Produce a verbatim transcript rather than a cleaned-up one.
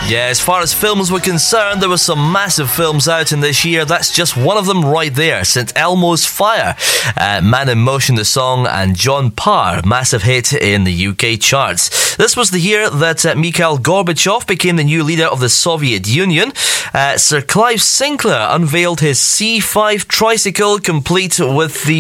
Yeah, as far as films were concerned, there were some massive films out in this year. That's just one of them right there. Saint Elmo's Fire, uh, Man in Motion the song, and John Parr, massive hit in the U K charts. This was the year that uh, Mikhail Gorbachev became the new leader of the Soviet Union. Uh, Sir Clive Sinclair unveiled his C five tricycle, complete with the